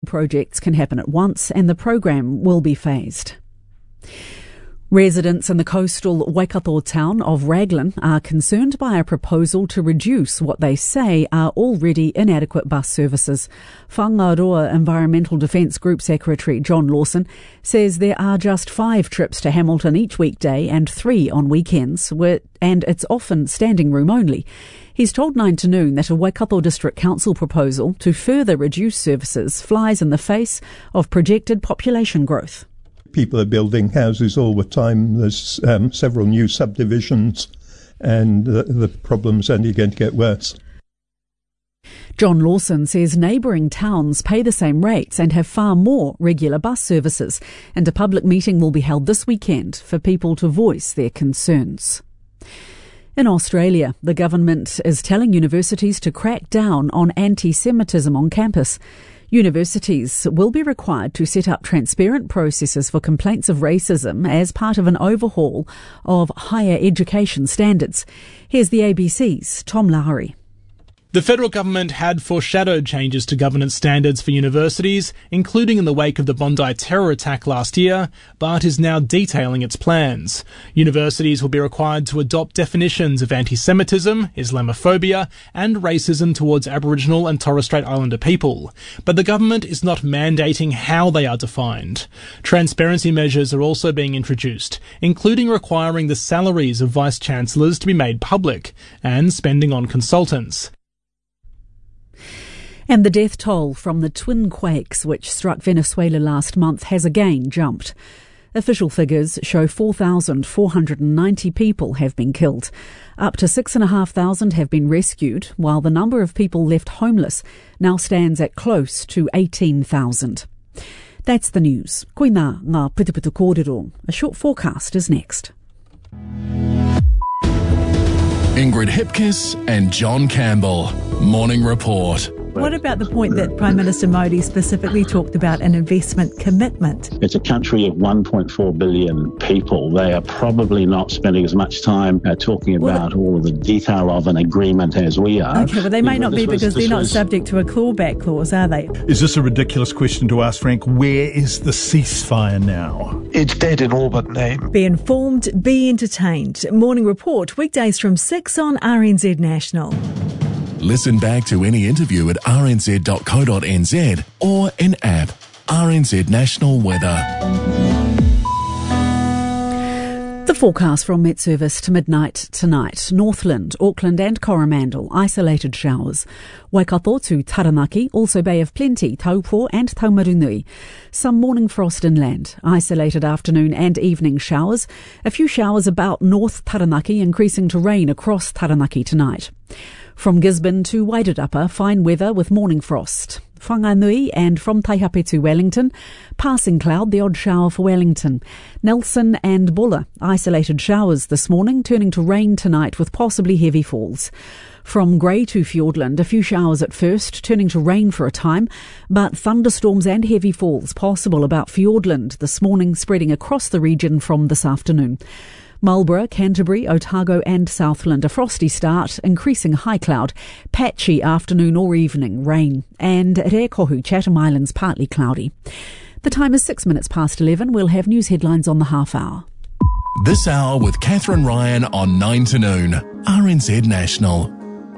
projects can happen at once and the program will be phased. Residents in the coastal Waikato town of Raglan are concerned by a proposal to reduce what they say are already inadequate bus services. Whangaroa Environmental Defence Group Secretary John Lawson says there are just 5 trips to Hamilton each weekday and 3 on weekends, and it's often standing room only. He's told 9 to Noon that a Waikato District Council proposal to further reduce services flies in the face of projected population growth. People are building houses all the time. There's several new subdivisions, and the problem's only going to get worse. John Lawson says neighbouring towns pay the same rates and have far more regular bus services, and a public meeting will be held this weekend for people to voice their concerns. In Australia, the government is telling universities to crack down on anti-Semitism on campus. Universities will be required to set up transparent processes for complaints of racism as part of an overhaul of higher education standards. Here's the ABC's Tom Lowry. The federal government had foreshadowed changes to governance standards for universities, including in the wake of the Bondi terror attack last year, but is now detailing its plans. Universities will be required to adopt definitions of anti-Semitism, Islamophobia, and racism towards Aboriginal and Torres Strait Islander people. But the government is not mandating how they are defined. Transparency measures are also being introduced, including requiring the salaries of vice-chancellors to be made public, and spending on consultants. And the death toll from the twin quakes which struck Venezuela last month has again jumped. Official figures show 4,490 people have been killed. Up to 6,500 have been rescued, while the number of people left homeless now stands at close to 18,000. That's the news. Koina ngā pitupitu kōrero. A short forecast is next. Ingrid Hipkiss and John Campbell. Morning Report. What about the point that Prime Minister Modi specifically talked about an investment commitment? It's a country of 1.4 billion people. They are probably not spending as much time talking about all of the detail of an agreement as we are. Okay, well, they may not be because they're not subject to a clawback clause, are they? Is this a ridiculous question to ask, Frank? Where is the ceasefire now? It's dead in all but name. Be informed, be entertained. Morning Report, weekdays from 6 on RNZ National. Listen back to any interview at rnz.co.nz or in app RNZ National Weather. The forecast from Met Service to midnight tonight. Northland, Auckland and Coromandel, isolated showers. Waikato to Taranaki, also Bay of Plenty, Taupo and Taumarunui. Some morning frost inland, isolated afternoon and evening showers. A few showers about North Taranaki, increasing to rain across Taranaki tonight. From Gisborne to Wairarapa, fine weather with morning frost. Whanganui and from Taihape to Wellington, passing cloud, the odd shower for Wellington. Nelson and Bulla, isolated showers this morning, turning to rain tonight with possibly heavy falls. From Grey to Fiordland, a few showers at first, turning to rain for a time, but thunderstorms and heavy falls possible about Fiordland this morning, spreading across the region from this afternoon. Marlborough, Canterbury, Otago and Southland, a frosty start, increasing high cloud, patchy afternoon or evening rain, and Rekohu, Chatham Islands, partly cloudy. The time is 6 minutes past 11. We'll have news headlines on the half hour. This hour with Catherine Ryan on 9 to Noon, RNZ National.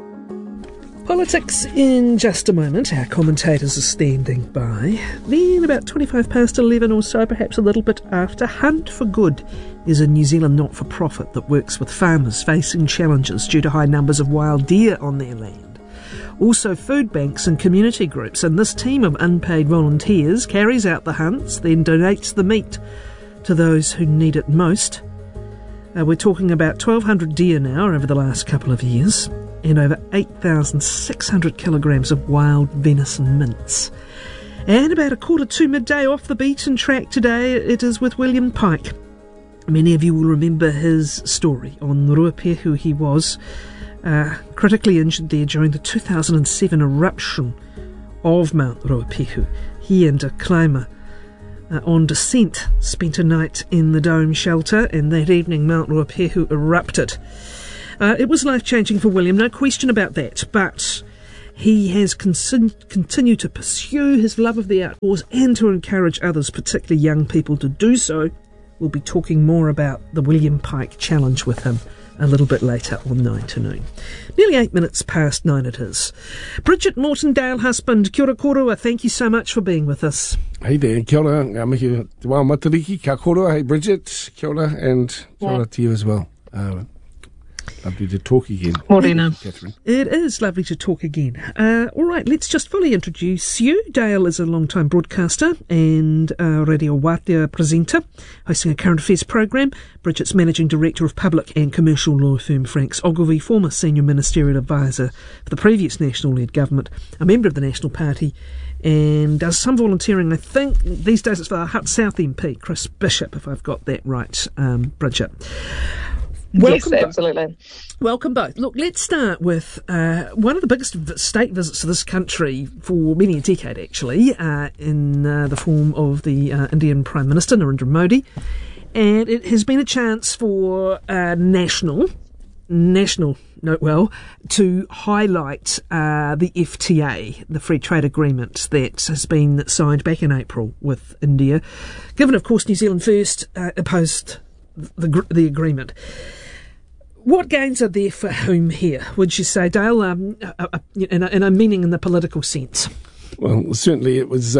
Politics in just a moment. Our commentators are standing by. Then about 25 past 11 or so, perhaps a little bit after, Hunt for Good is a New Zealand not-for-profit that works with farmers facing challenges due to high numbers of wild deer on their land. Also food banks and community groups, and this team of unpaid volunteers carries out the hunts, then donates the meat to those who need it most. We're talking about 1,200 deer now over the last couple of years, and over 8,600 kilograms of wild venison mince. And about 1:45 midday off the beaten track today, it is with William Pike. Many of you will remember his story on Ruapehu. He was critically injured there during the 2007 eruption of Mount Ruapehu. He and a climber on descent spent a night in the dome shelter, and that evening Mount Ruapehu erupted. It was life-changing for William, no question about that, but he has continued to pursue his love of the outdoors and to encourage others, particularly young people, to do so. We'll be talking more about the William Pike Challenge with him a little bit later on 9 to Noon. Nearly 8 minutes past 9 it is. Bridget Morton-Dale husband, kia ora korua, thank you so much for being with us. Hey there, kia ora, ngā mihi te wā matariki, kia korua, hey Bridget, kia ora, and kia ora to you as well. Lovely to talk again. Morena. Catherine. It is lovely to talk again. All right, let's just fully introduce you. Dale is a long-time broadcaster and Radio Wātea presenter, hosting a current affairs program. Bridget's managing director of public and commercial law firm Franks Ogilvie, former senior ministerial advisor for the previous National-led government, a member of the National Party, and does some volunteering. I think these days it's for the Hutt South MP, Chris Bishop, if I've got that right, Bridget. Welcome, yes, absolutely. Welcome both. Look, let's start with one of the biggest state visits to this country for many a decade, actually, in the form of the Indian Prime Minister, Narendra Modi. And it has been a chance for national, note well, to highlight the FTA, the Free Trade Agreement that has been signed back in April with India. Given, of course, New Zealand First opposed the agreement. What gains are there for whom here, would you say, Dale, in a meaning in the political sense? Well, certainly it was,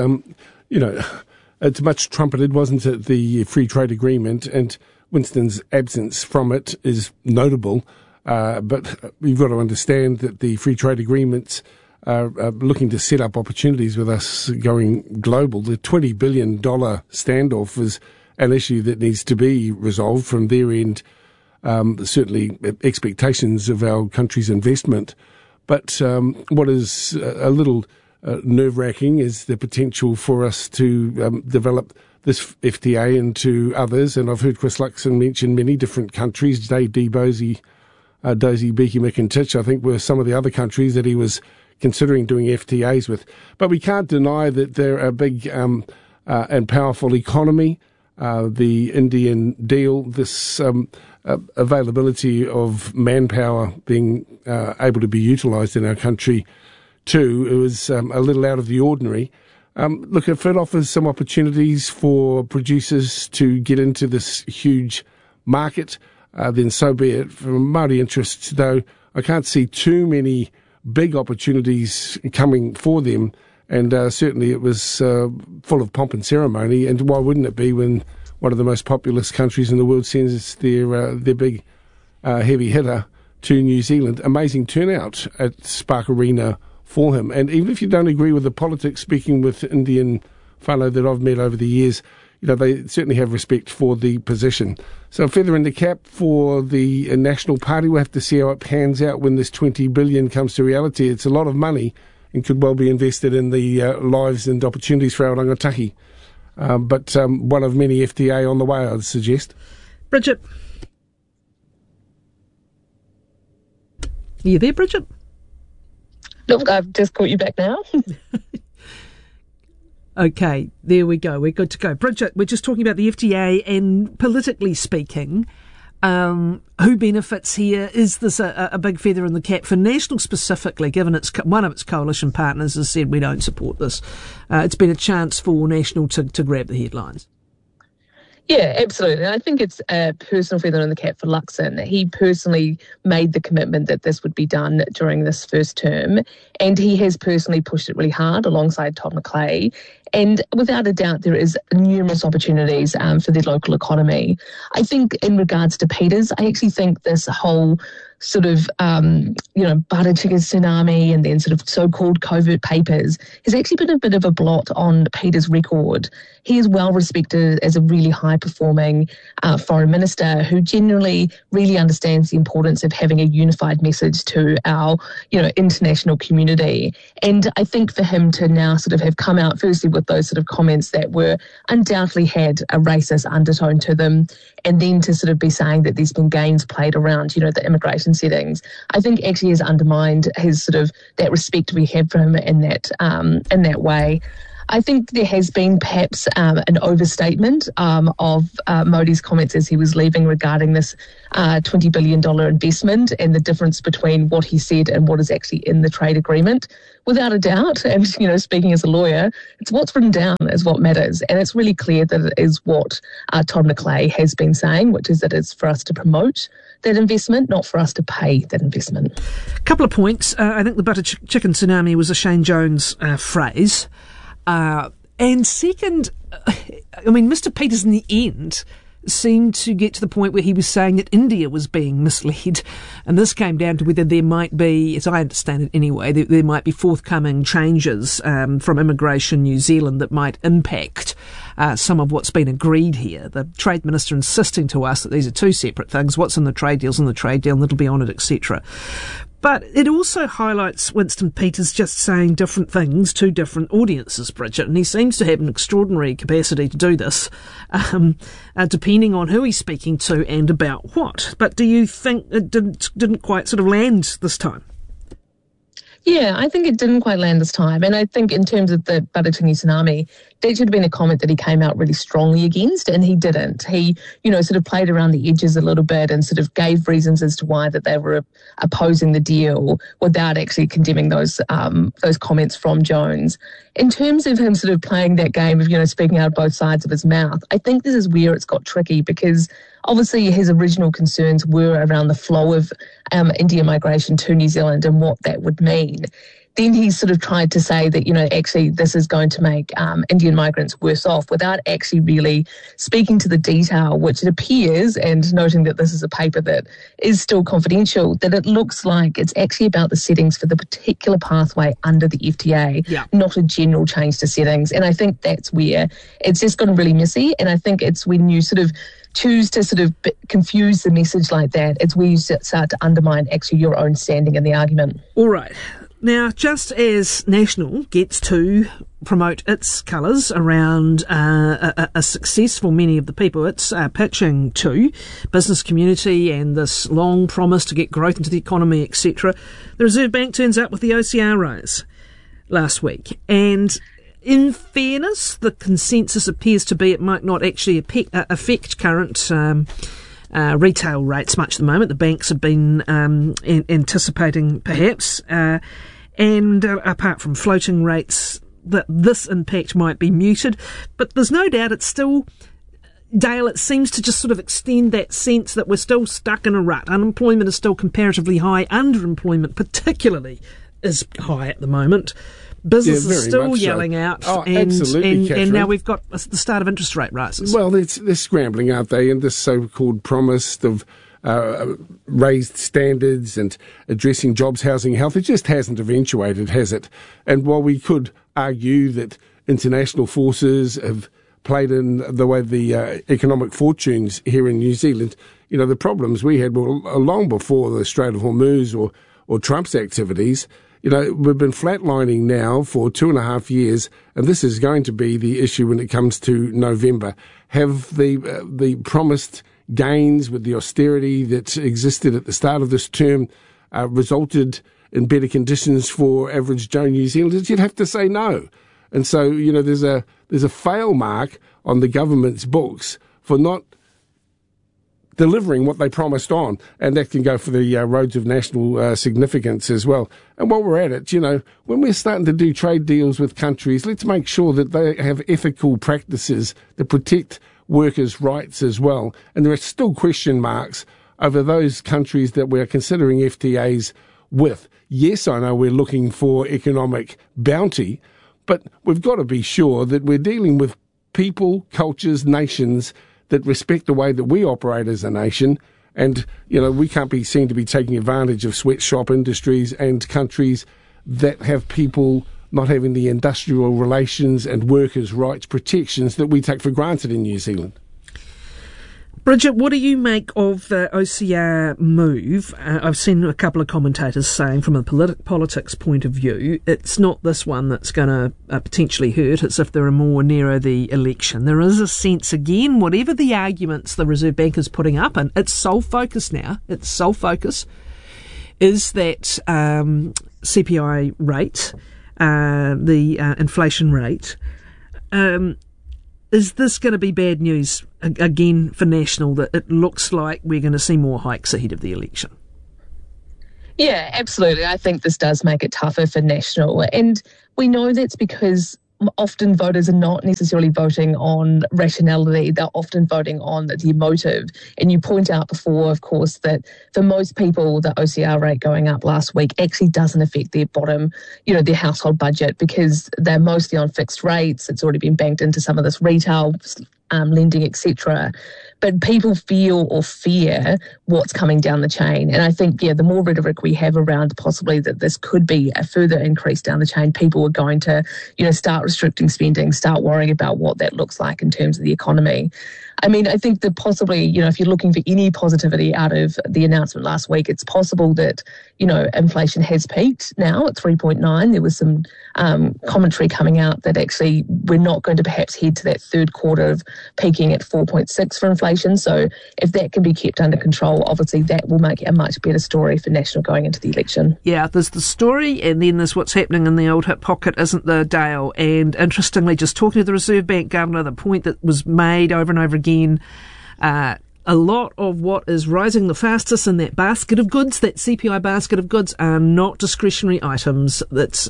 it's much trumpeted, wasn't it, the Free Trade Agreement, and Winston's absence from it is notable, but we've got to understand that the Free Trade Agreements are looking to set up opportunities with us going global. The $20 billion standoff is an issue that needs to be resolved from their end. Certainly expectations of our country's investment. But what is a little nerve-wracking is the potential for us to develop this FTA into others. And I've heard Chris Luxon mention many different countries. Dozy Beaky McIntitch, I think, were some of the other countries that he was considering doing FTAs with. But we can't deny that they're a big and powerful economy. The Indian deal, this availability of manpower being able to be utilised in our country too, it was a little out of the ordinary. Look, if it offers some opportunities for producers to get into this huge market, then so be it. From Māori interests, though, I can't see too many big opportunities coming for them. And certainly it was full of pomp and ceremony. And why wouldn't it be when one of the most populous countries in the world sends their big heavy hitter to New Zealand? Amazing turnout at Spark Arena for him. And even if you don't agree with the politics, speaking with Indian whānau that I've met over the years, they certainly have respect for the position. So a feather in the cap for the National Party. We'll have to see how it pans out when this $20 billion comes to reality. It's a lot of money and could well be invested in the lives and opportunities for our rangatahi. But one of many FTA on the way, I'd suggest. Bridget. Are you there, Bridget? Look, I've just caught you back now. Okay, there we go. We're good to go. Bridget, we're just talking about the FTA, and politically speaking, who benefits here? Is this a big feather in the cap for National specifically, given one of its coalition partners has said we don't support this? It's been a chance for National to grab the headlines. Yeah, absolutely. I think it's a personal feather in the cap for Luxon. He personally made the commitment that this would be done during this first term, and he has personally pushed it really hard alongside Todd McClay. And without a doubt, there is numerous opportunities for the local economy. I think in regards to Peters, I actually think this whole sort of, butter chicken tsunami and then sort of so-called covert papers has actually been a bit of a blot on Peters' record. He is well respected as a really high-performing foreign minister who generally really understands the importance of having a unified message to our, international community. And I think for him to now sort of have come out firstly with those sort of comments that were undoubtedly had a racist undertone to them, and then to sort of be saying that there's been games played around, the immigration settings, I think actually has undermined his sort of that respect we have for him in that way. I think there has been perhaps an overstatement of Modi's comments as he was leaving regarding this $20 billion investment and the difference between what he said and what is actually in the trade agreement. Without a doubt, and speaking as a lawyer, it's what's written down is what matters, and it's really clear that it is what Todd McClay has been saying, which is that it's for us to promote that investment, not for us to pay that investment. A couple of points. I think the butter chicken tsunami was a Shane Jones phrase. And second, Mr. Peters in the end seemed to get to the point where he was saying that India was being misled. And this came down to whether there might be, as I understand it anyway, there might be forthcoming changes from Immigration New Zealand that might impact some of what's been agreed here. The Trade Minister insisting to us that these are two separate things. What's in the trade deal's in the trade deal and it'll be on it, etc. But it also highlights Winston Peters just saying different things to different audiences, Bridget, and he seems to have an extraordinary capacity to do this, depending on who he's speaking to and about what. But do you think it didn't quite sort of land this time? Yeah, I think it didn't quite land this time. And I think in terms of the butter chicken tsunami, that should have been a comment that he came out really strongly against, and he didn't. He, sort of played around the edges a little bit and sort of gave reasons as to why that they were opposing the deal without actually condemning those comments from Jones. In terms of him sort of playing that game of, speaking out of both sides of his mouth, I think this is where it's got tricky because obviously his original concerns were around the flow of Indian migration to New Zealand and what that would mean. Then he sort of tried to say that, actually this is going to make Indian migrants worse off without actually really speaking to the detail, which it appears, and noting that this is a paper that is still confidential, that it looks like it's actually about the settings for the particular pathway under the FTA, not a general change to settings. And I think that's where it's just gotten really messy. And I think it's when you sort of choose to sort of confuse the message like that, it's where you start to undermine actually your own standing in the argument. All right. Now, just as National gets to promote its colours around a success for many of the people it's pitching to, business community and this long promise to get growth into the economy, etc., the Reserve Bank turns up with the OCR rise last week. And in fairness, the consensus appears to be it might not actually affect current retail rates much at the moment. The banks have been anticipating perhaps, and apart from floating rates, that this impact might be muted. But there's no doubt it's still, Dale, it seems to just sort of extend that sense that we're still stuck in a rut. Unemployment is still comparatively high. Underemployment particularly is high at the moment. Business is still yelling out, and now we've got the start of interest rate rises. Well, they're scrambling, aren't they? And this so-called promise of raised standards and addressing jobs, housing, health, it just hasn't eventuated, has it? And while we could argue that international forces have played in the way the economic fortunes here in New Zealand, the problems we had were long before the Strait of Hormuz or Trump's activities. We've been flatlining now for 2.5 years, and this is going to be the issue when it comes to November. Have the promised gains with the austerity that existed at the start of this term resulted in better conditions for average Joe New Zealanders? You'd have to say no. And so, there's a fail mark on the government's books for not delivering what they promised on, and that can go for the roads of national significance as well. And while we're at it, when we're starting to do trade deals with countries, let's make sure that they have ethical practices that protect workers' rights as well. And there are still question marks over those countries that we're considering FTAs with. Yes, I know we're looking for economic bounty, but we've got to be sure that we're dealing with people, cultures, nations that respect the way that we operate as a nation. And, we can't be seen to be taking advantage of sweatshop industries and countries that have people not having the industrial relations and workers' rights protections that we take for granted in New Zealand. Bridget, what do you make of the OCR move? I've seen a couple of commentators saying from a politics point of view, it's not this one that's going to potentially hurt. It's if there are more nearer the election. There is a sense, again, whatever the arguments the Reserve Bank is putting up, and its sole focus now, is that CPI rate, the inflation rate, is this going to be bad news again for National, that it looks like we're going to see more hikes ahead of the election? Yeah, absolutely. I think this does make it tougher for National. And we know that's because often voters are not necessarily voting on rationality. They're often voting on the emotive. And you point out before, of course, that for most people, the OCR rate going up last week actually doesn't affect their bottom, their household budget, because they're mostly on fixed rates. It's already been banked into some of this retail lending, etc. But people feel or fear what's coming down the chain. And I think, the more rhetoric we have around possibly that this could be a further increase down the chain, people are going to, start restricting spending, start worrying about what that looks like in terms of the economy. I mean, I think that possibly, if you're looking for any positivity out of the announcement last week, it's possible that, inflation has peaked now at 3.9. There was some commentary coming out that actually we're not going to perhaps head to that third quarter of peaking at 4.6 for inflation. So if that can be kept under control, obviously that will make a much better story for National going into the election. Yeah, there's the story, and then there's what's happening in the old hip pocket, isn't there, Dale? And interestingly, just talking to the Reserve Bank Governor, the point that was made over and over again, a lot of what is rising the fastest in that basket of goods, that CPI basket of goods, are not discretionary items. It's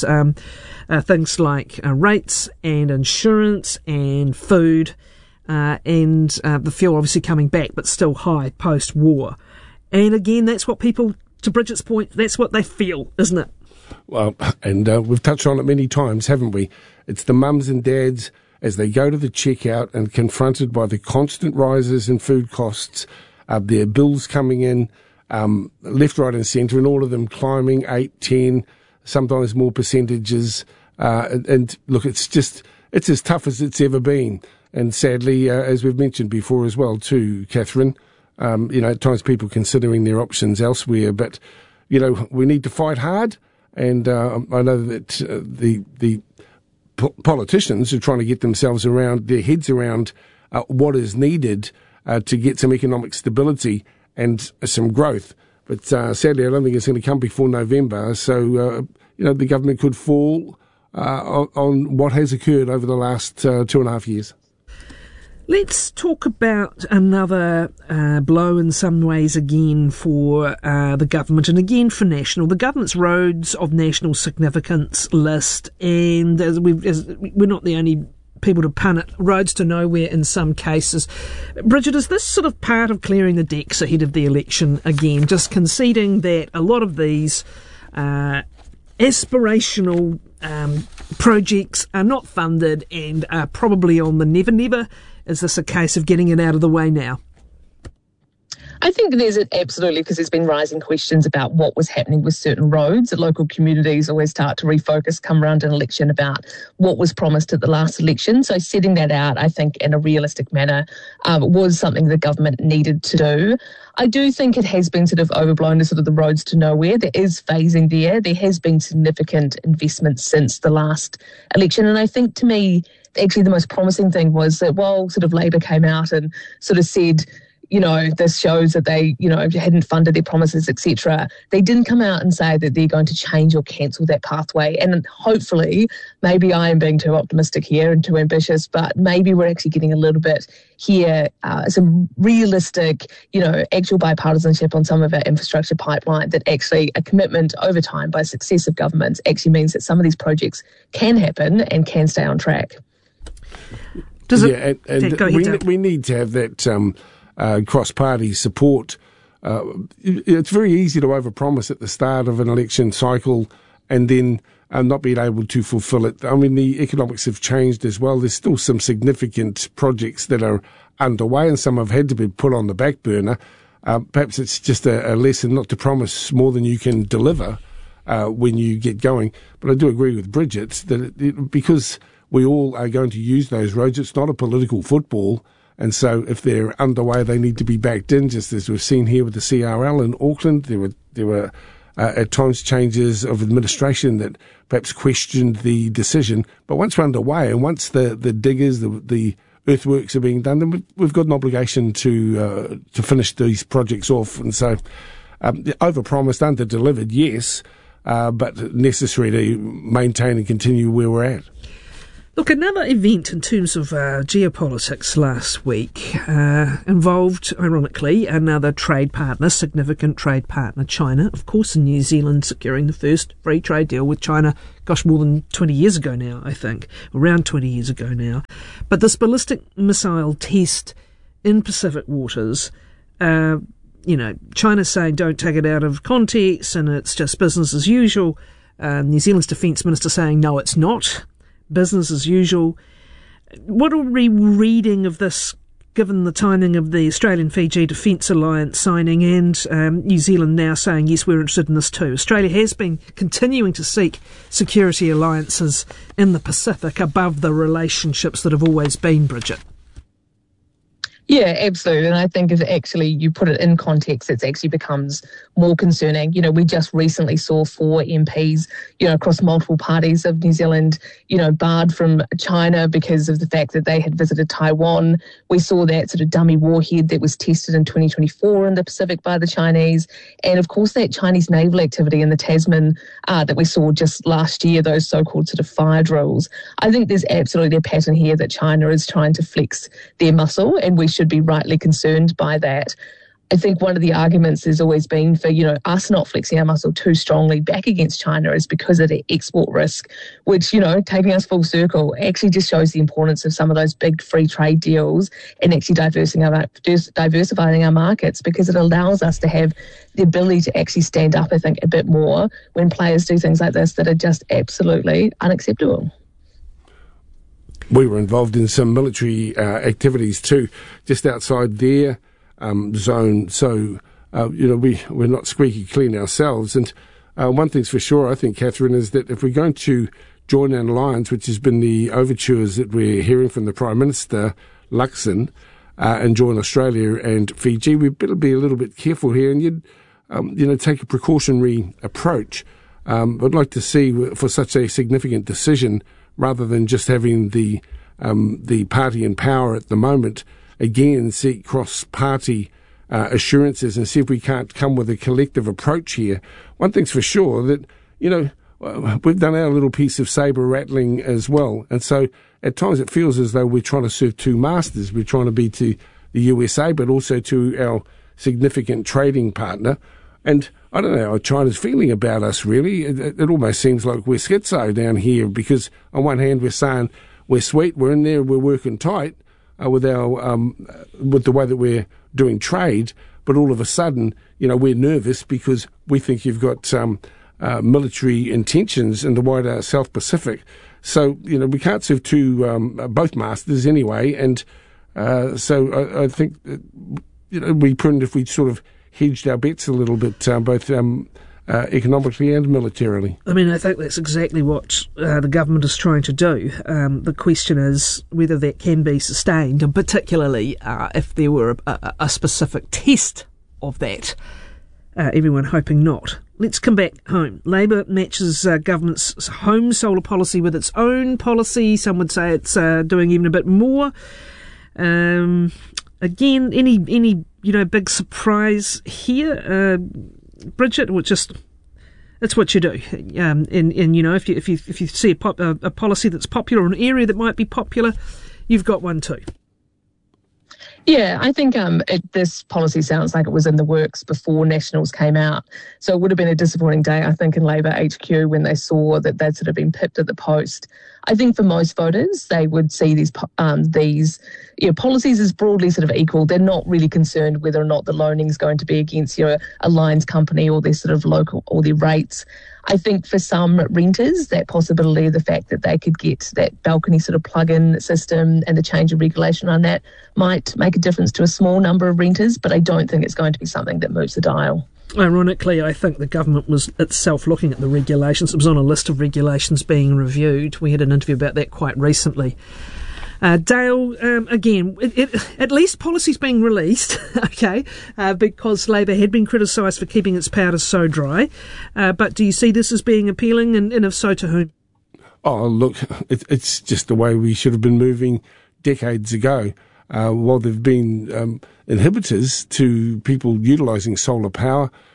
things like rates and insurance and food, and the fuel obviously coming back, but still high post-war. And again, that's what people, to Bridget's point, that's what they feel, isn't it? Well, and we've touched on it many times, haven't we? It's the mums and dads as they go to the checkout and confronted by the constant rises in food costs, their bills coming in left, right and centre, and all of them climbing 8, 10, sometimes more percentages. And look, it's as tough as it's ever been. And sadly, as we've mentioned before as well too, Catherine, at times people considering their options elsewhere. But, we need to fight hard. And I know that the politicians are trying to get their heads around what is needed to get some economic stability and some growth. But sadly, I don't think it's going to come before November. So, the government could fall on what has occurred over the last 2.5 years. Let's talk about another blow in some ways again for the government, and again for National. The government's roads of national significance list, and we're not the only people to pun it, roads to nowhere in some cases. Bridget, is this sort of part of clearing the decks ahead of the election again, just conceding that a lot of these aspirational projects are not funded and are probably on the never? Is this a case of getting it out of the way now? I think there's it absolutely, because there's been rising questions about what was happening with certain roads. Local communities always start to refocus come around an election about what was promised at the last election. So setting that out, I think, in a realistic manner was something the government needed to do. I do think it has been sort of overblown to sort of the roads to nowhere. There is phasing there. There has been significant investment since the last election. And I think, to me, actually the most promising thing was that while sort of Labor came out and sort of said, this shows that they, hadn't funded their promises, etc. They didn't come out and say that they're going to change or cancel that pathway. And hopefully, maybe I am being too optimistic here and too ambitious, but maybe we're actually getting a little bit here, some realistic, actual bipartisanship on some of our infrastructure pipeline, that actually a commitment over time by successive governments actually means that some of these projects can happen and can stay on track. We need to have that cross-party support. It's very easy to overpromise at the start of an election cycle and then not being able to fulfil it. I mean, the economics have changed as well. There's still some significant projects that are underway, and some have had to be put on the back burner. Perhaps it's just a lesson not to promise more than you can deliver when you get going. But I do agree with Bridget that because we all are going to use those roads, it's not a political football. And so if they're underway, they need to be backed in, just as we've seen here with the CRL in Auckland. There were at times changes of administration that perhaps questioned the decision. But once we're underway, and once the diggers, the earthworks are being done, then we've got an obligation to finish these projects off. And so overpromised, under-delivered, yes, but necessary to maintain and continue where we're at. Look, another event in terms of geopolitics last week involved, ironically, another trade partner, significant trade partner, China. Of course, in New Zealand securing the first free trade deal with China, more than 20 years ago now, I think. Around 20 years ago now. But this ballistic missile test in Pacific waters, China's saying don't take it out of context and it's just business as usual. New Zealand's Defence Minister saying no, it's not. Business as usual. What are we reading of this, given the timing of the Australian-Fiji Defence Alliance signing and New Zealand now saying, yes, we're interested in this too? Australia has been continuing to seek security alliances in the Pacific above the relationships that have always been, Bridget. Yeah, absolutely. And I think if actually you put it in context, it actually becomes more concerning. We just recently saw 4 MPs, across multiple parties of New Zealand, barred from China because of the fact that they had visited Taiwan. We saw that sort of dummy warhead that was tested in 2024 in the Pacific by the Chinese. And of course, that Chinese naval activity in the Tasman that we saw just last year, those so-called sort of fire drills. I think there's absolutely a pattern here that China is trying to flex their muscle, and we should be rightly concerned by that. I think one of the arguments has always been for, us not flexing our muscle too strongly back against China is because of the export risk, which, taking us full circle, actually just shows the importance of some of those big free trade deals and actually diversifying our markets, because it allows us to have the ability to actually stand up, I think, a bit more when players do things like this that are just absolutely unacceptable. We were involved in some military activities too, just outside their zone. So, we're not squeaky clean ourselves. And one thing's for sure, I think, Catherine, is that if we're going to join an alliance, which has been the overtures that we're hearing from the Prime Minister, Luxon, and join Australia and Fiji, we better be a little bit careful here and you'd, take a precautionary approach. I'd like to see, for such a significant decision, rather than just having the party in power at the moment, again, seek cross-party assurances and see if we can't come with a collective approach here. One thing's for sure, that, we've done our little piece of sabre-rattling as well. And so at times it feels as though we're trying to serve two masters. We're trying to be to the USA, but also to our significant trading partner. And I don't know how China's feeling about us, really. It almost seems like we're schizo down here, because on one hand we're saying we're sweet, we're in there, we're working tight with our with the way that we're doing trade, but all of a sudden, we're nervous because we think you've got military intentions in the wider South Pacific. So, we can't serve both masters anyway, and so I think it'd be prudent if we sort of hedged our bets a little bit, both economically and militarily. I mean, I think that's exactly what the government is trying to do. The question is whether that can be sustained, and particularly if there were a specific test of that. Everyone hoping not. Let's come back home. Labour matches government's home solar policy with its own policy. Some would say it's doing even a bit more. Again, any big surprise here, Bridget? Or just it's what you do. If you see a policy that's popular, an area that might be popular, you've got one too. Yeah, I think this policy sounds like it was in the works before Nationals came out. So it would have been a disappointing day, I think, in Labour HQ when they saw that they'd sort of been pipped at the post. I think for most voters, they would see these policies as broadly sort of equal. They're not really concerned whether or not the loaning is going to be against a lines company or their sort of local or their rates. I think for some renters, that possibility of the fact that they could get that balcony sort of plug-in system and the change of regulation on that might make a difference to a small number of renters, but I don't think it's going to be something that moves the dial. Ironically, I think the government was itself looking at the regulations. It was on a list of regulations being reviewed. We had an interview about that quite recently. Dale, again, at least policy's being released, okay, because Labour had been criticised for keeping its powder so dry. But do you see this as being appealing, and if so, to whom? Oh, look, it's just the way we should have been moving decades ago. While there have been inhibitors to people utilising solar power,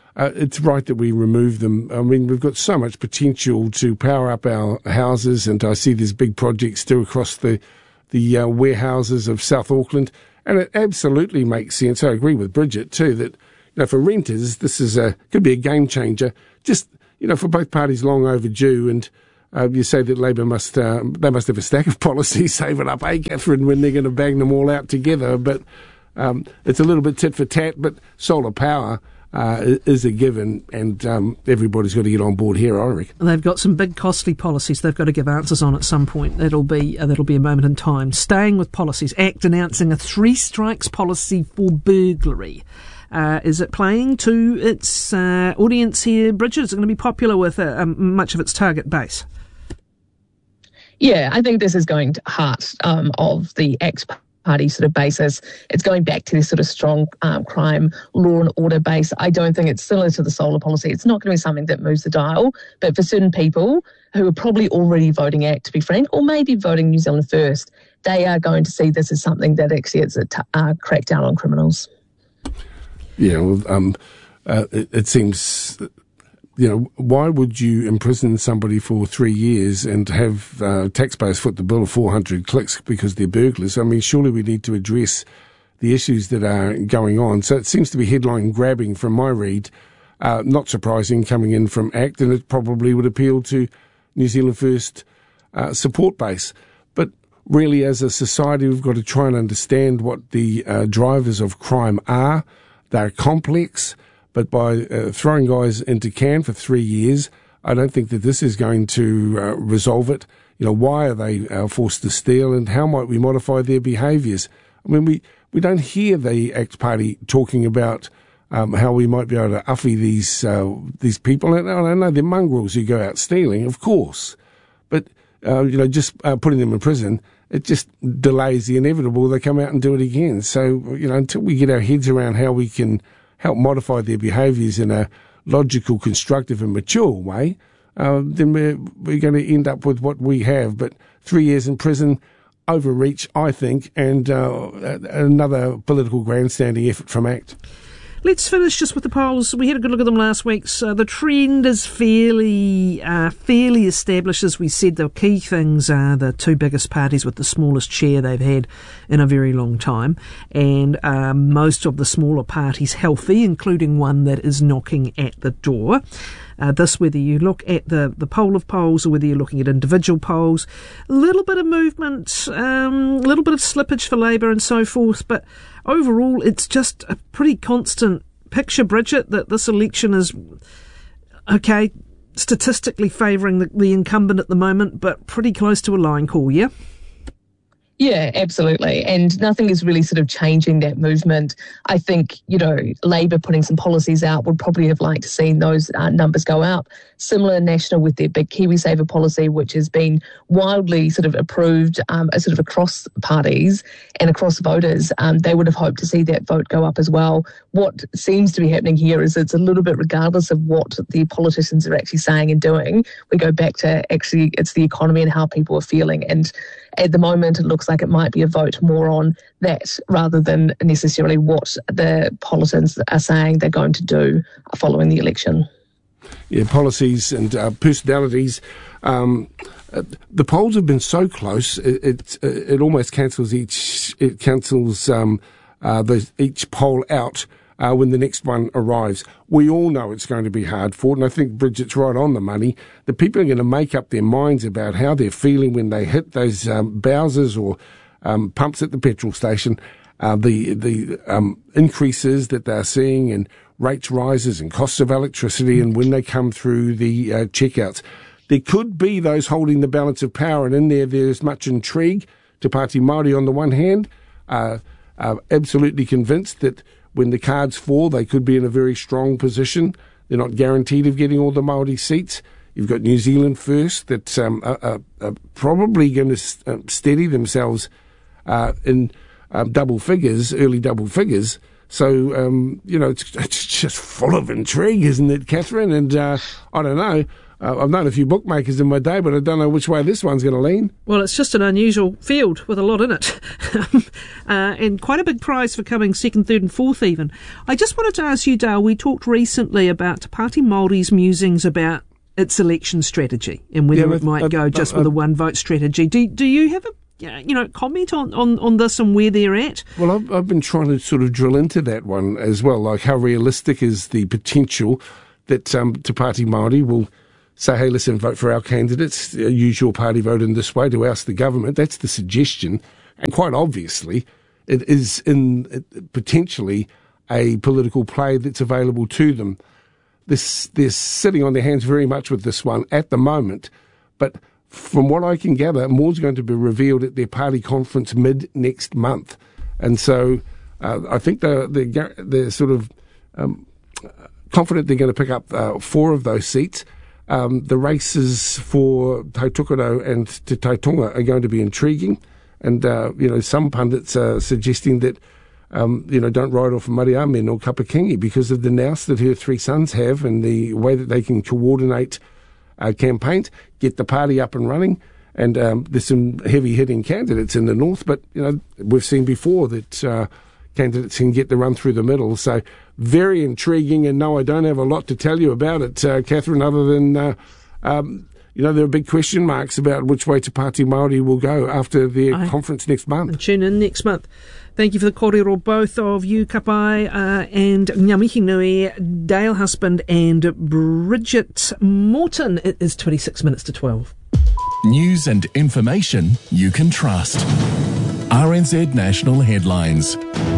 it's right that we remove them. I mean, we've got so much potential to power up our houses, and I see there's big projects still across the warehouses of South Auckland, and it absolutely makes sense. I agree with Bridget too that for renters this could be a game changer. Just for both parties, long overdue. And you say that Labour must have a stack of policies, save it up, Catherine, when they're going to bang them all out together. But it's a little bit tit for tat. But solar power is a given, and everybody's got to get on board here, I reckon. They've got some big costly policies they've got to give answers on at some point. That'll be a moment in time. Staying with policies, ACT announcing a 3 strikes policy for burglary. Is it playing to its audience here, Bridget? Is it going to be popular with much of its target base? Yeah, I think this is going to heart of the ACT party sort of basis. It's going back to this sort of strong crime law and order base. I don't think it's similar to the solar policy. It's not going to be something that moves the dial, but for certain people who are probably already voting ACT, to be frank, or maybe voting New Zealand First, they are going to see this as something that actually is a crackdown on criminals. Yeah, well, it seems, why would you imprison somebody for 3 years and have taxpayers foot the bill of 400 clicks because they're burglars? I mean, surely we need to address the issues that are going on. So it seems to be headline grabbing from my read, not surprising coming in from ACT, and it probably would appeal to New Zealand First support base. But really, as a society, we've got to try and understand what the drivers of crime are. They're complex, but by throwing guys into can for 3 years, I don't think that this is going to resolve it. Why are they forced to steal, and how might we modify their behaviours? I mean, we don't hear the ACT Party talking about how we might be able to uffy these people. And I know they're mongrels who go out stealing, of course, but just putting them in prison, it just delays the inevitable. They come out and do it again. So, until we get our heads around how we can help modify their behaviours in a logical, constructive and mature way, then we're going to end up with what we have. But 3 years in prison, overreach, I think, and another political grandstanding effort from ACT. Let's finish just with the polls. We had a good look at them last week. So the trend is fairly established. As we said, the key things are the 2 biggest parties with the smallest share they've had in a very long time, and most of the smaller parties healthy, including one that is knocking at the door. This, whether you look at the poll of polls or whether you're looking at individual polls, a little bit of movement, a little bit of slippage for Labour and so forth, but overall it's just a pretty constant picture, Bridget, that this election is, okay, statistically favouring the incumbent at the moment, but pretty close to a line call, yeah? Yeah, absolutely. And nothing is really sort of changing that movement. I think, Labour putting some policies out would probably have liked to see those numbers go up. Similar National with their big KiwiSaver policy, which has been wildly sort of approved sort of across parties and across voters. They would have hoped to see that vote go up as well. What seems to be happening here is it's a little bit regardless of what the politicians are actually saying and doing. We go back to actually it's the economy and how people are feeling. And at the moment, it looks like it might be a vote more on that rather than necessarily what the politicians are saying they're going to do following the election. Yeah, policies and personalities. The polls have been so close, it almost cancels each poll out when the next one arrives. We all know it's going to be hard fought, and I think Bridget's right on the money. The people are going to make up their minds about how they're feeling when they hit those Bowsers or pumps at the petrol station. The increases that they're seeing and rates rises and costs of electricity, and when they come through the checkouts. There could be those holding the balance of power, and in there's much intrigue. Te Pāti Māori on the one hand are absolutely convinced that when the cards fall, they could be in a very strong position. They're not guaranteed of getting all the Māori seats. You've got New Zealand First that are probably going to steady themselves in double figures, early double figures. So, it's just full of intrigue, isn't it, Catherine? And I don't know. I've known a few bookmakers in my day, but I don't know which way this one's going to lean. Well, it's just an unusual field with a lot in it. And quite a big prize for coming second, third and fourth even. I just wanted to ask you, Dale, we talked recently about Te Pāti Māori's musings about its election strategy and whether it might go just with a one-vote strategy. Do you have a comment on this and where they're at? Well, I've been trying to sort of drill into that one as well, like how realistic is the potential that Te Pāti Māori will say, hey, listen, vote for our candidates, use your party vote in this way to oust the government. That's the suggestion. And quite obviously, it is potentially a political play that's available to them. They're sitting on their hands very much with this one at the moment, but from what I can gather, more's going to be revealed at their party conference mid-next month. And so I think they're sort of confident they're going to pick up 4 of those seats. The races for Tautokoro and Te Taitonga are going to be intriguing. And, some pundits are suggesting that, don't ride off Mariamen or Kapakingi because of the nous that her 3 sons have and the way that they can coordinate campaigns, get the party up and running. And there's some heavy-hitting candidates in the north, but, we've seen before that candidates can get the run through the middle. So very intriguing. And no, I don't have a lot to tell you about it, Catherine, other than, there are big question marks about which way Te Pāti Māori will go after their conference next month. And tune in next month. Thank you for the kōrero, both of you, Kapai and Ngā Mihi Nui, Dale Husband and Bridget Morton. It is 26 minutes to 12. News and information you can trust. RNZ National Headlines.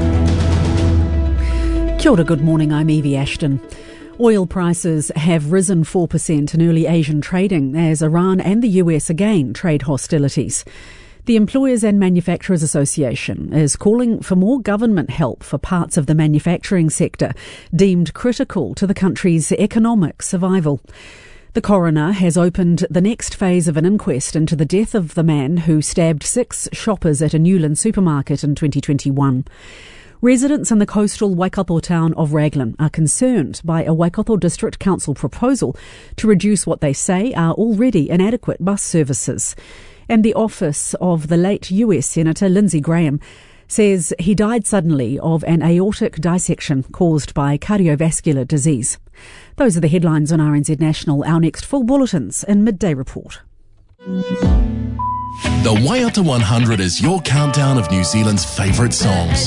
Kia ora, good morning, I'm Evie Ashton. Oil prices have risen 4% in early Asian trading as Iran and the US again trade hostilities. The Employers and Manufacturers Association is calling for more government help for parts of the manufacturing sector deemed critical to the country's economic survival. The coroner has opened the next phase of an inquest into the death of the man who stabbed 6 shoppers at a Newland supermarket in 2021. Residents in the coastal Waikato town of Raglan are concerned by a Waikato District Council proposal to reduce what they say are already inadequate bus services. And the office of the late US Senator Lindsey Graham says he died suddenly of an aortic dissection caused by cardiovascular disease. Those are the headlines on RNZ National. Our next full bulletins in Midday Report. The Waiata 100 is your countdown of New Zealand's favourite songs.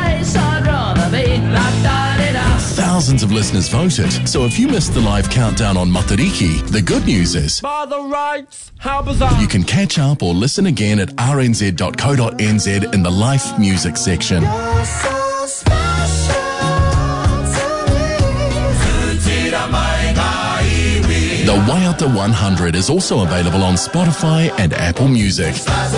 Thousands of listeners voted, so if you missed the live countdown on Matariki, the good news is you can catch up or listen again at rnz.co.nz in the Life Music section. The Waiata 100 is also available on Spotify and Apple Music.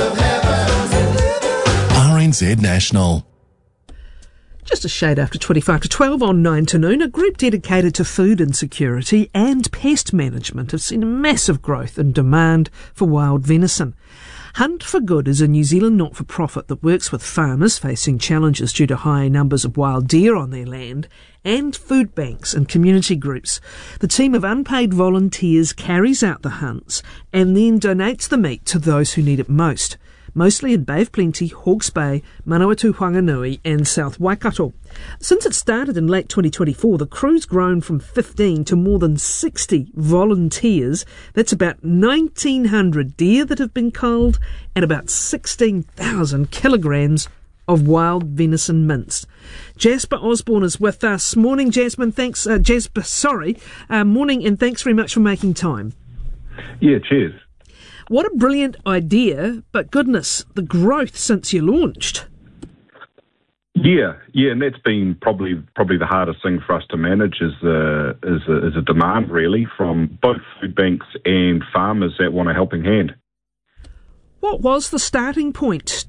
RNZ National. Just a shade after 25 to 12 on 9 to noon, a group dedicated to food insecurity and pest management have seen a massive growth in demand for wild venison. Hunt for Good is a New Zealand not-for-profit that works with farmers facing challenges due to high numbers of wild deer on their land and food banks and community groups. The team of unpaid volunteers carries out the hunts and then donates the meat to those who need it most, mostly in Bay of Plenty, Hawke's Bay, Manawatu Whanganui and South Waikato. Since it started in late 2024, the crew's grown from 15 to more than 60 volunteers. That's about 1,900 deer that have been culled and about 16,000 kilograms of wild venison minced. Jasper Osborne is with us. Morning, Jasmine. Thanks, morning, and thanks very much for making time. Yeah, cheers. What a brilliant idea, but goodness, the growth since you launched. Yeah, and that's been probably the hardest thing for us to manage is a demand really from both food banks and farmers that want a helping hand. What was the starting point?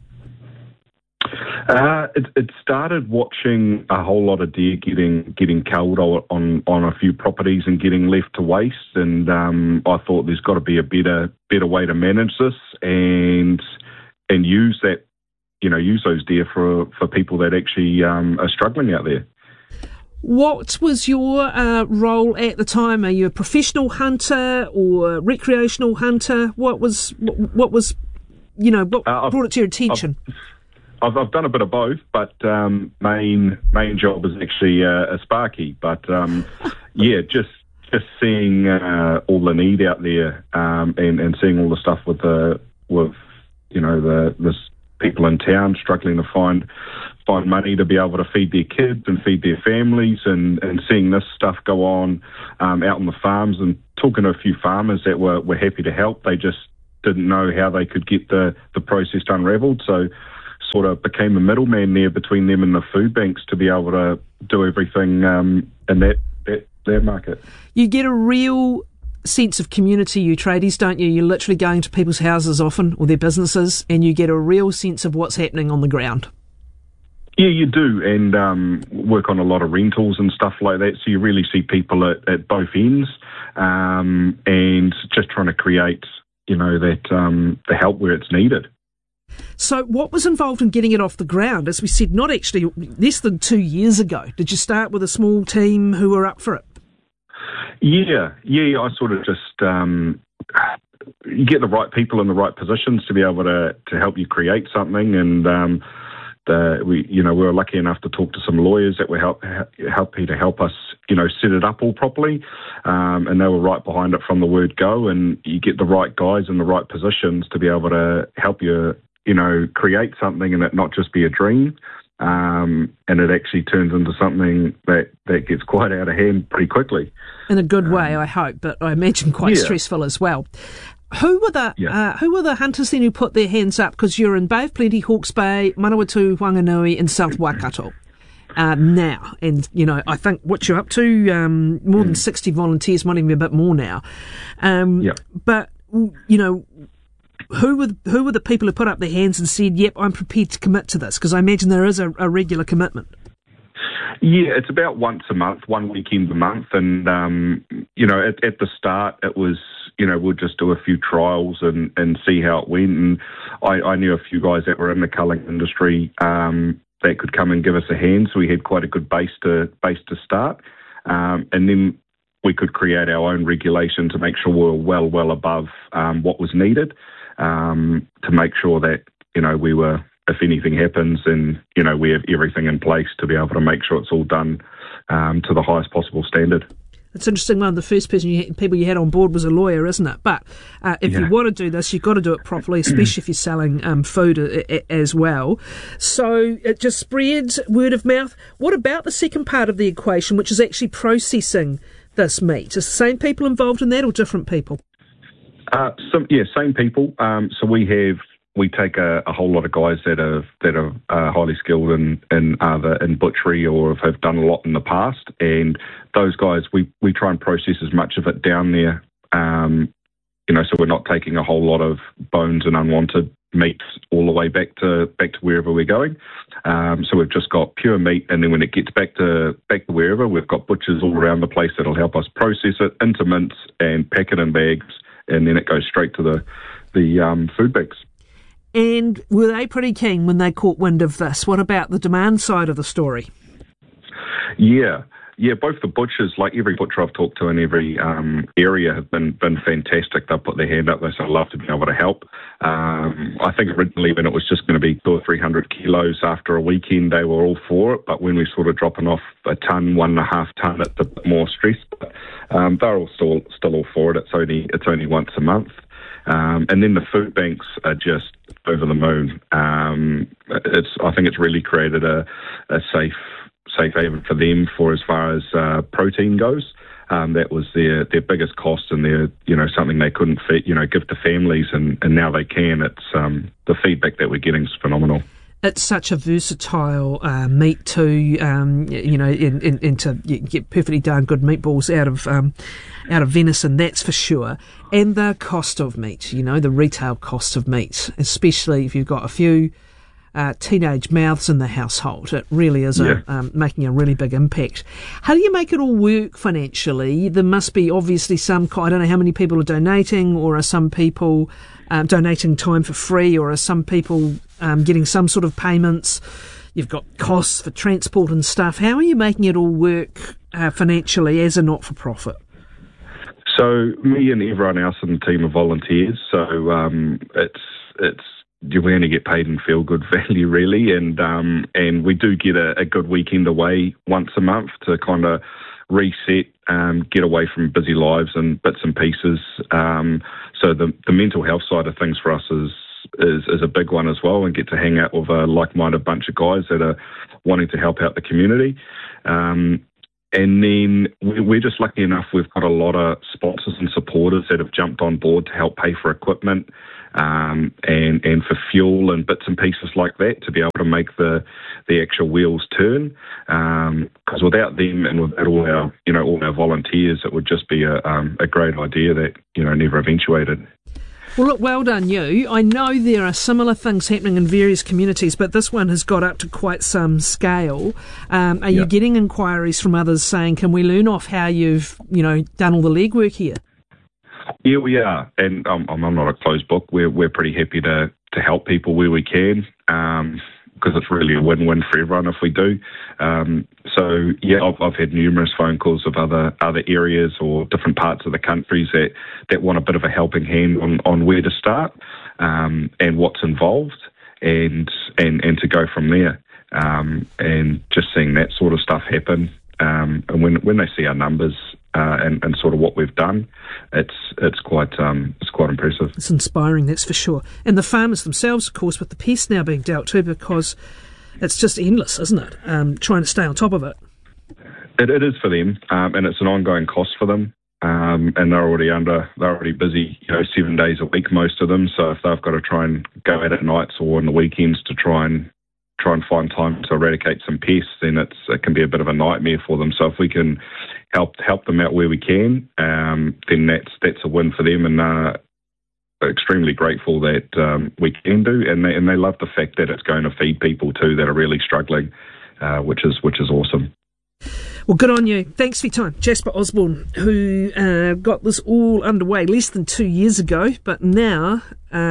It started watching a whole lot of deer getting culled on a few properties and getting left to waste, and I thought there's got to be a better way to manage this and use those deer for people that actually are struggling out there. What was your role at the time? Are you a professional hunter or a recreational hunter? What was brought it to your attention? I've done a bit of both, but main job is actually a sparky. But just seeing all the need out there, and seeing all the stuff with the people in town struggling to find money to be able to feed their kids and feed their families, and seeing this stuff go on out on the farms, and talking to a few farmers that were happy to help. They just didn't know how they could get the process unravelled, so sort of became a middleman there between them and the food banks to be able to do everything in that market. You get a real sense of community, you tradies, don't you? You're literally going to people's houses often, or their businesses, and you get a real sense of what's happening on the ground. Yeah, you do, and work on a lot of rentals and stuff like that, so you really see people at both ends, and just trying to create, that the help where it's needed. So what was involved in getting it off the ground? As we said, not actually less than 2 years ago. Did you start with a small team who were up for it? Yeah, I sort of just you get the right people in the right positions to be able to help you create something, and we were lucky enough to talk to some lawyers that were happy to help us, set it up all properly, and they were right behind it from the word go. And you get the right guys in the right positions to be able to help you, create something, and it not just be a dream, and it actually turns into something that gets quite out of hand pretty quickly. In a good way, I hope, but I imagine quite stressful as well. Who were the hunters then who put their hands up? Because you're in Bay of Plenty, Hawke's Bay, Manawatu, Whanganui, and South Waikato now. And, I think what you're up to, more than 60 volunteers, might even be a bit more now. But, who were the people who put up their hands and said, yep, I'm prepared to commit to this? Because I imagine there is a regular commitment. Yeah, it's about once a month, one weekend a month. And, at the start, it was, we'll just do a few trials and see how it went. And I knew a few guys that were in the culling industry that could come and give us a hand. So we had quite a good base to start. And then we could create our own regulation to make sure we were well above what was needed, to make sure that, we were, if anything happens, and, we have everything in place to be able to make sure it's all done to the highest possible standard. It's interesting, one of the first people you had on board was a lawyer, isn't it? But if you want to do this, you've got to do it properly, especially if you're selling food as well. So it just spreads word of mouth. What about the second part of the equation, which is actually processing this meat? Is the same people involved in that, or different people? Same people. So we take a whole lot of guys that are highly skilled in either in butchery or have done a lot in the past, and those guys we try and process as much of it down there, so we're not taking a whole lot of bones and unwanted meats all the way back to wherever we're going. So we've just got pure meat, and then when it gets back to wherever, we've got butchers all around the place that'll help us process it into mince and pack it in bags, and then it goes straight to the food bags. And were they pretty keen when they caught wind of this? What about the demand side of the story? Yeah, both the butchers, like every butcher I've talked to in every area, have been fantastic. They've put their hand up. They said, I'd love to be able to help. I think originally when it was just going to be 200 or 300 kilos after a weekend, they were all for it. But when we're sort of dropping off a tonne, 1.5 tonne, it's a bit more stress. But they're all still all for it. It's only once a month. And then the food banks are just over the moon. I think it's really created a safe haven for them for as far as protein goes. That was their biggest cost, and their something they couldn't give to families, and now they can. It's the feedback that we're getting is phenomenal. It's such a versatile meat too, and to get perfectly darn good meatballs out of venison, that's for sure. And the cost of meat, the retail cost of meat, especially if you've got a few teenage mouths in the household, it really is making a really big impact. How do you make it all work financially? There must be obviously I don't know how many people are donating, or are some people donating time for free, or are some people getting some sort of payments? you've got costs for transport and stuff. How are you making it all work financially as a not-for-profit? So me and everyone else in the team are volunteers, so we only get paid in feel-good value, really, and we do get a good weekend away once a month to kind of reset, get away from busy lives and bits and pieces. So the mental health side of things for us is a big one as well, and get to hang out with a like-minded bunch of guys that are wanting to help out the community. And then we're just lucky enough, we've got a lot of sponsors and supporters that have jumped on board to help pay for equipment and for fuel and bits and pieces like that to be able to make the actual wheels turn. Because without them and without all our volunteers, it would just be a great idea that never eventuated. Well, look, well done you. I know there are similar things happening in various communities, but this one has got up to quite some scale. Are you getting inquiries from others saying, can we learn off how you've, done all the legwork here? Yeah, we are. And I'm not a closed book. We're pretty happy to help people where we can, because it's really a win-win for everyone if we do. So, I've had numerous phone calls of other areas or different parts of the countries that want a bit of a helping hand on where to start and what's involved and to go from there. And just seeing that sort of stuff happen. And when they see our numbers and sort of what we've done, it's quite impressive. It's inspiring, that's for sure. And the farmers themselves, of course, with the pest now being dealt to, because it's just endless, isn't it? Trying to stay on top of it. It is for them, and it's an ongoing cost for them. And they're already busy, 7 days a week, most of them. So if they've got to try and go out at nights or on the weekends to try and find time to eradicate some pests, then it can be a bit of a nightmare for them. So if we can help them out where we can, then that's a win for them, and extremely grateful that we can do, and they love the fact that it's going to feed people too that are really struggling, which is awesome. Well, good on you. Thanks for your time. Jasper Osborne, who got this all underway less than 2 years ago, but now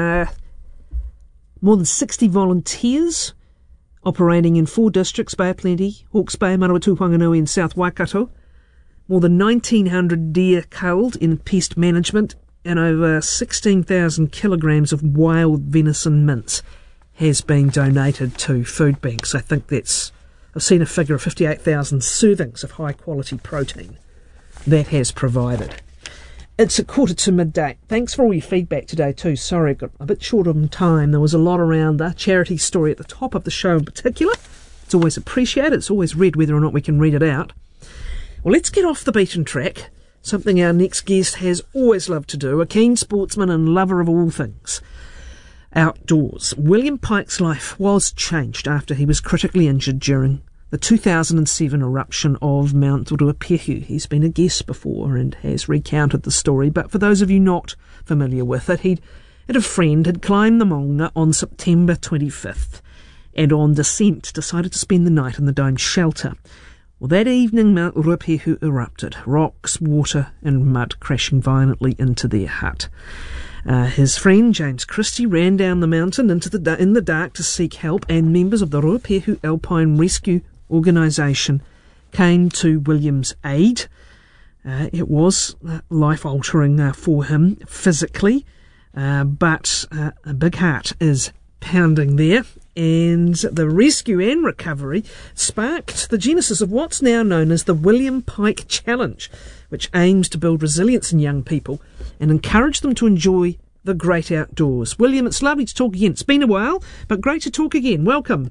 more than 60 volunteers operating in 4 districts: Bay of Plenty, Hawke's Bay, Manawatu, Whanganui and South Waikato. More than 1,900 deer culled in pest management, and over 16,000 kilograms of wild venison mince has been donated to food banks. I think I've seen a figure of 58,000 servings of high-quality protein that has provided. It's midday. Thanks for all your feedback today too. Sorry, I got a bit short on time. There was a lot around the charity story at the top of the show in particular. It's always appreciated. It's always read whether or not we can read it out. Well, let's get off the beaten track, something our next guest has always loved to do, a keen sportsman and lover of all things outdoors. William Pike's life was changed after he was critically injured during the 2007 eruption of Mount Ruapehu. He's been a guest before and has recounted the story, but for those of you not familiar with it, he and a friend had climbed the Maunga on September 25th and on descent decided to spend the night in the domed shelter. Well, that evening Mount Ruapehu erupted, rocks, water and mud crashing violently into their hut. His friend James Christie ran down the mountain in the dark to seek help, and members of the Ruapehu Alpine Rescue Organisation came to William's aid. It was life-altering for him physically, but a big heart is pounding there, and the rescue and recovery sparked the genesis of what's now known as the William Pike Challenge, which aims to build resilience in young people and encourage them to enjoy the great outdoors. William, it's lovely to talk again. It's been a while, but great to talk again. Welcome.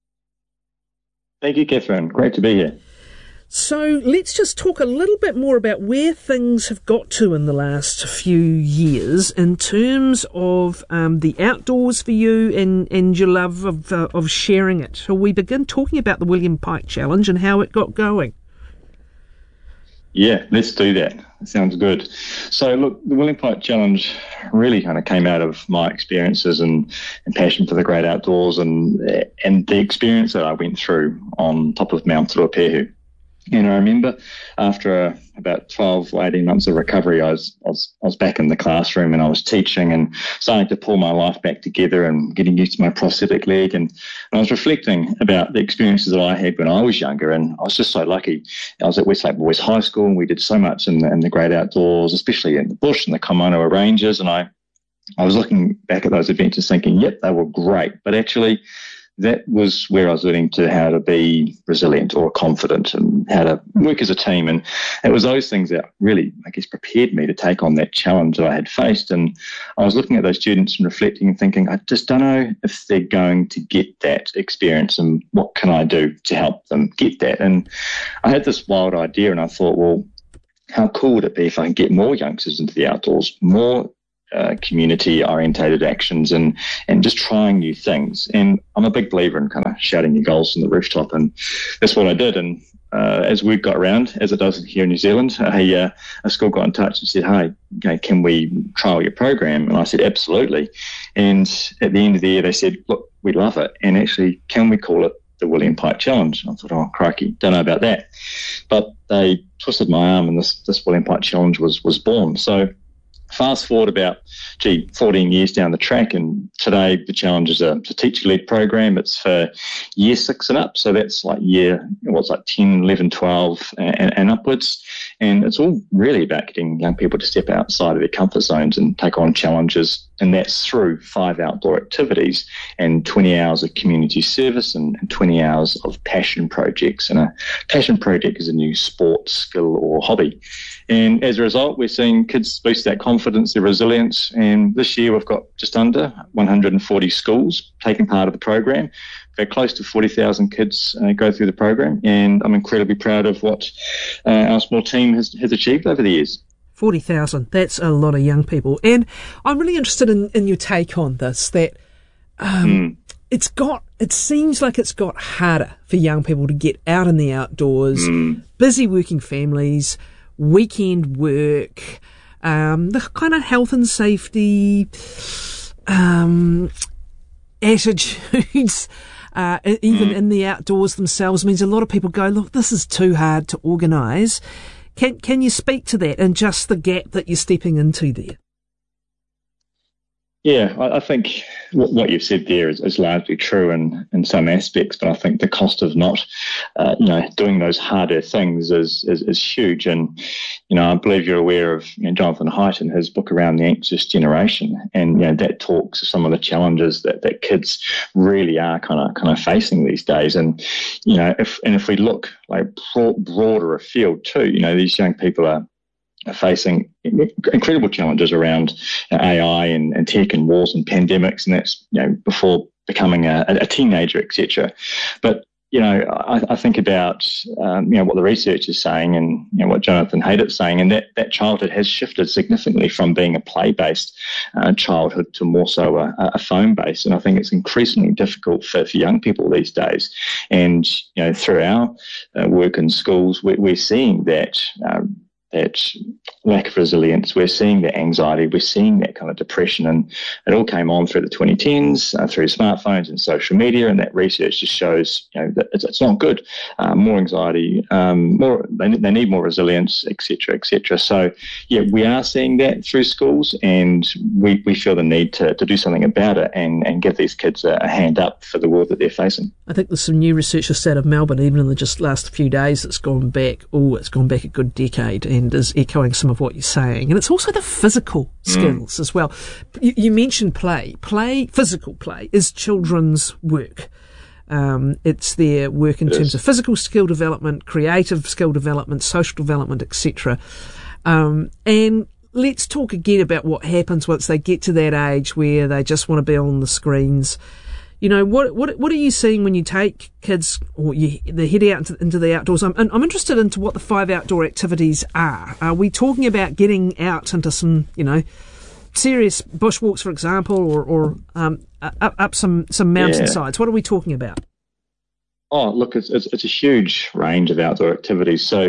Thank you, Catherine. Great to be here. So let's just talk a little bit more about where things have got to in the last few years in terms of the outdoors for you and your love of sharing it. Shall we begin talking about the William Pike Challenge and how it got going? Yeah, let's do that. That sounds good. So, look, the William Pike Challenge really kind of came out of my experiences and passion for the great outdoors and the experience that I went through on top of Mount Ruapehu. And I remember after about 12 or 18 months of recovery, I was back in the classroom and I was teaching and starting to pull my life back together and getting used to my prosthetic leg. And I was reflecting about the experiences that I had when I was younger. And I was just so lucky. I was at Westlake Boys High School and we did so much in the great outdoors, especially in the bush and the Kaimanawa Ranges. And I was looking back at those adventures thinking, yep, they were great. But actually, that was where I was learning to how to be resilient or confident and how to work as a team. And it was those things that really, I guess, prepared me to take on that challenge that I had faced. And I was looking at those students and reflecting and thinking, I just don't know if they're going to get that experience and what can I do to help them get that. And I had this wild idea and I thought, well, how cool would it be if I can get more youngsters into the outdoors, more community-orientated actions and just trying new things. And I'm a big believer in kind of shouting your goals from the rooftop, and that's what I did. And as word got around, as it does here in New Zealand, a school got in touch and said, hey, can we trial your program? And I said, absolutely. And at the end of the year, they said, look, we love it. And actually, can we call it the William Pike Challenge? I thought, oh, crikey, don't know about that. But they twisted my arm and this William Pike Challenge was born. So fast forward about, 14 years down the track, and today the challenge is a teacher-led program. It's for year 6 and up, so that's like 10, 11, 12 and upwards. And it's all really about getting young people to step outside of their comfort zones and take on challenges, and that's through 5 outdoor activities and 20 hours of community service and 20 hours of passion projects. And a passion project is a new sport, skill or hobby. And as a result, we're seeing kids boost their confidence, their resilience. And this year we've got just under 140 schools taking part of the program. We've had close to 40,000 kids go through the program. And I'm incredibly proud of what our small team has achieved over the years. 40,000, that's a lot of young people. And I'm really interested in your take on this, that it seems like it's got harder for young people to get out in the outdoors, busy working families, weekend work, the kind of health and safety attitudes, even in the outdoors themselves, means a lot of people go, look, this is too hard to organise. Can you speak to that and just the gap that you're stepping into there? Yeah, I think what you've said there is largely true in some aspects, but I think the cost of not, doing those harder things is huge. And, I believe you're aware of Jonathan Haidt and his book around the anxious generation, and that talks to some of the challenges that kids really are kind of facing these days. And if we look like broader afield too, these young people are facing incredible challenges around AI and tech and wars and pandemics, and that's before becoming a teenager, etc. But I think about what the research is saying and what Jonathan Haidt is saying, and that childhood has shifted significantly from being a play-based childhood to more so a phone-based, and I think it's increasingly difficult for young people these days. And through our work in schools, we're seeing that lack of resilience, we're seeing that anxiety, we're seeing that kind of depression, and it all came on through the 2010s, through smartphones and social media, and that research just shows that it's not good. More anxiety, they need more resilience, etc., etc. So, we are seeing that through schools, and we feel the need to do something about it and give these kids a hand up for the world that they're facing. I think there's some new research just out of Melbourne, even in the just last few days, it's gone back a good decade, and is echoing some of what you're saying. And it's also the physical skills as well. You mentioned play. Physical play is children's work. It's their work in terms of physical skill development, creative skill development, social development, etc. And let's talk again about what happens once they get to that age where they just want to be on the screens. What are you seeing when you take kids or they head out into the outdoors? I'm interested into what the 5 outdoor activities are. Are we talking about getting out into some, serious bushwalks, for example, or up some mountainsides? What are we talking about? Oh, look, it's a huge range of outdoor activities. So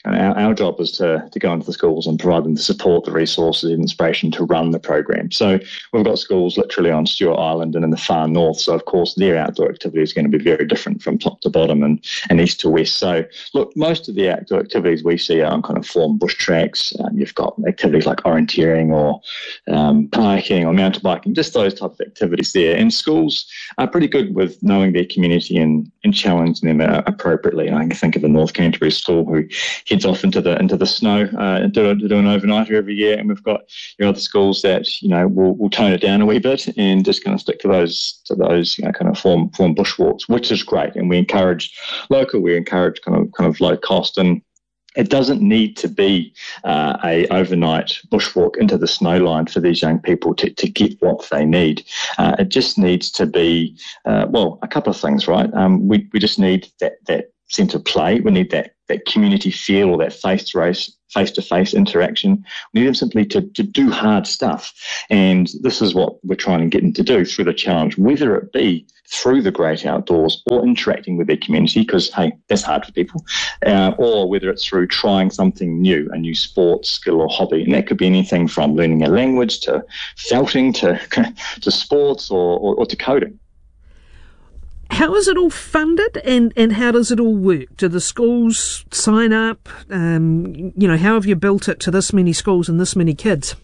And our job is to go into the schools and provide them the support, the resources, the inspiration to run the program. So we've got schools literally on Stewart Island and in the far north. So, of course, their outdoor activity is going to be very different from top to bottom and east to west. So, look, most of the outdoor activities we see are on kind of formed bush tracks. You've got activities like orienteering or kayaking or mountain biking, just those type of activities there. And schools are pretty good with knowing their community and challenging them appropriately. I can think of a North Canterbury school who heads off into the snow and do an overnighter every year, and we've got other schools that will tone it down a wee bit and just kind of stick to those kind of form bushwalks, which is great. And we encourage local, we encourage kind of low cost, and it doesn't need to be a overnight bushwalk into the snow line for these young people to get what they need. It just needs to be a couple of things, right? We just need that sense of play. We need that community feel or that face-to-face interaction. We need them simply to do hard stuff. And this is what we're trying to get them to do through the challenge, whether it be through the great outdoors or interacting with their community, because, hey, that's hard for people, or whether it's through trying something new, a new sport, skill or hobby. And that could be anything from learning a language to felting to sports or to coding. How is it all funded and how does it all work? Do the schools sign up? How have you built it to this many schools and this many kids?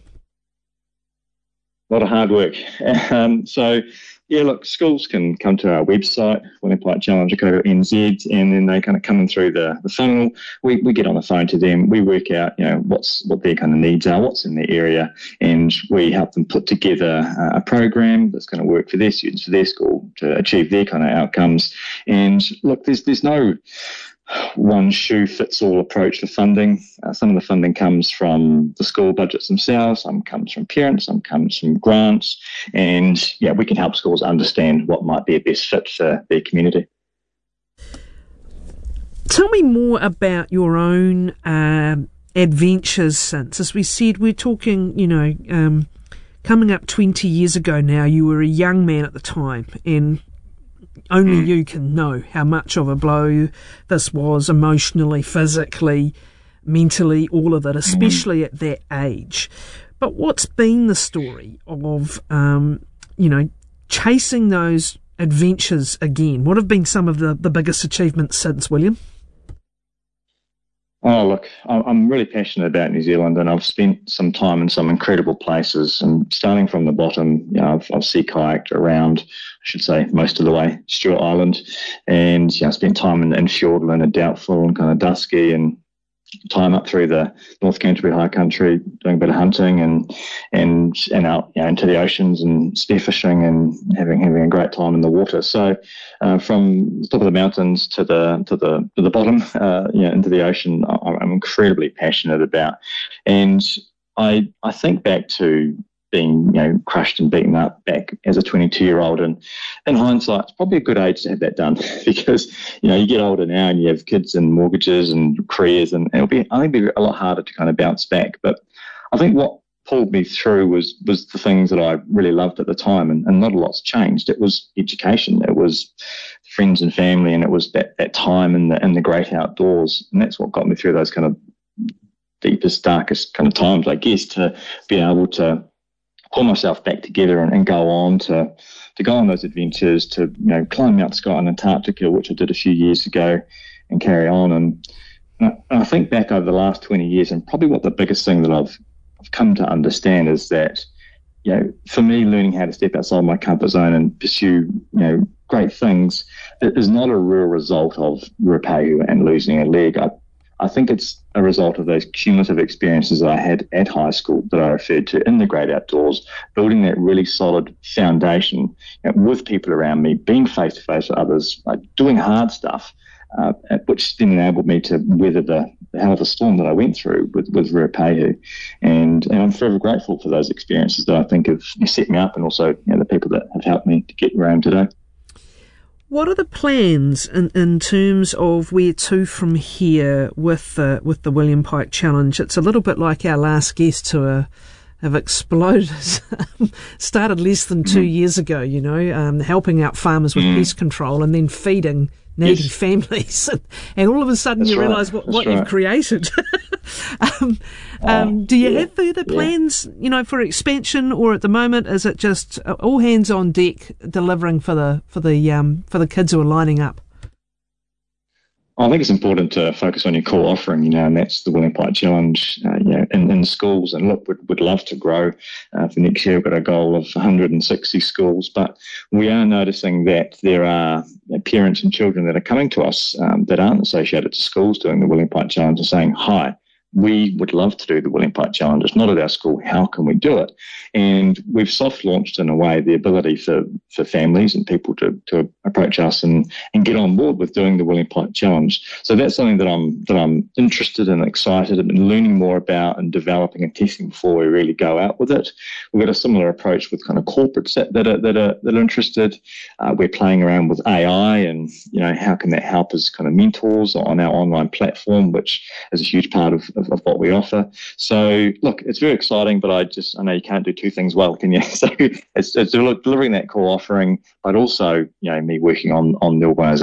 A lot of hard work. Schools can come to our website, WilliamPikeChallenge.co.nz, and then they kind of come in through the funnel. We get on the phone to them. We work out, what their kind of needs are, what's in their area, and we help them put together a program that's going to work for their students, for their school, to achieve their kind of outcomes. And look, there's no one shoe fits all approach to funding. Some of the funding comes from the school budgets themselves, some comes from parents, some comes from grants, and we can help schools understand what might be a best fit for their community. Tell me more about your own adventures since. As we said, we're talking, coming up 20 years ago now. You were a young man at the time, and only you can know how much of a blow this was emotionally, physically, mentally, all of it, especially at that age. But what's been the story of, chasing those adventures again? What have been some of the biggest achievements since, William? Oh, look, I'm really passionate about New Zealand, and I've spent some time in some incredible places. And starting from the bottom, I've sea kayaked around, I should say, most of the way, Stewart Island, and I spent time in Fiordland and Doubtful and kind of Dusky, and time up through the North Canterbury High Country, doing a bit of hunting and out into the oceans and spearfishing and having a great time in the water. So from the top of the mountains to the bottom, into the ocean, I'm incredibly passionate about. And I think back to being crushed and beaten up back as a 22-year-old, and in hindsight it's probably a good age to have that done, because you get older now and you have kids and mortgages and careers, and it'll be a lot harder to kind of bounce back. But I think what pulled me through was the things that I really loved at the time, and not a lot's changed. It was education, it was friends and family, and it was that time in the great outdoors, and that's what got me through those kind of deepest, darkest kind of times, I guess, to be able to pull myself back together and go on to go on those adventures, to climb Mount Scott in Antarctica, which I did a few years ago, and carry on. And I think back over the last 20 years, and probably what the biggest thing that I've come to understand is that, for me, learning how to step outside my comfort zone and pursue, great things, it is not a real result of Ruapehu and losing a leg. I think it's a result of those cumulative experiences that I had at high school that I referred to in the great outdoors, building that really solid foundation with people around me, being face-to-face with others, doing hard stuff, which then enabled me to weather the hell of a storm that I went through with Ruapehu. And I'm forever grateful for those experiences that I think have set me up, and also the people that have helped me to get where I am today. What are the plans in terms of where to from here with the William Pike Challenge? It's a little bit like our last guests who have exploded, started less than 2 years ago, helping out farmers with pest control and then feeding nagging families, and all of a sudden you realise what you've created. Do you have further plans, for expansion, or at the moment is it just all hands on deck delivering for the kids who are lining up? I think it's important to focus on your core offering, and that's the Willing Pike Challenge, in schools. And look, we'd love to grow. For next year, we've got a goal of 160 schools, but we are noticing that there are parents and children that are coming to us that aren't associated to schools doing the Willing Pike Challenge and saying, "Hi, we would love to do the Willing Pike Challenge. It's not at our school. How can we do it?" And we've soft launched, in a way, the ability for families and people to approach us and get on board with doing the Willing Pike Challenge. So that's something that I'm interested and excited and learning more about and developing and testing before we really go out with it. We've got a similar approach with kind of corporates that are interested. We're playing around with AI and how can that help as kind of mentors on our online platform, which is a huge part of what we offer. So look, it's very exciting, but I know you can't do two things well, can you? So it's delivering that core offering, but also me working on the organisation